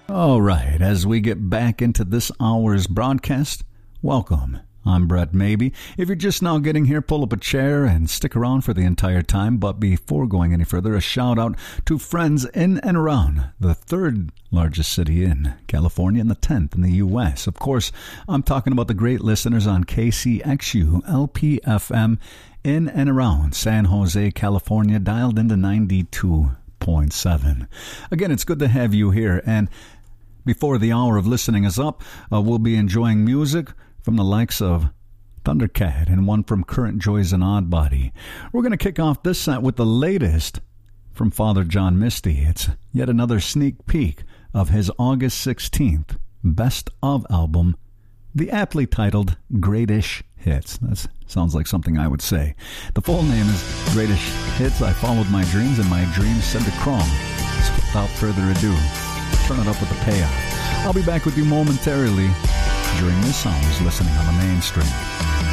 All right, as we get back into this hour's broadcast, welcome. I'm Brett Maybe. If you're just now getting here, pull up a chair and stick around for the entire time. But before going any further, a shout out to friends in and around the third largest city in California and the 10th in the U.S. Of course, I'm talking about the great listeners on KCXU, LPFM, in and around San Jose, California, dialed into 92.7. Again, it's good to have you here. And before the hour of listening is up, we'll be enjoying music from the likes of Thundercat and one from Current Joys and Oddbody. We're going to kick off this set with the latest from Father John Misty. It's yet another sneak peek of his August 16th Best Of album, the aptly titled Greatish Hits. That sounds like something I would say. The full name is Greatish Hits. I followed my dreams and my dreams said to crawl. So without further ado, turn it up with the payoff. I'll be back with you momentarily during this hour's listening on the mainstream.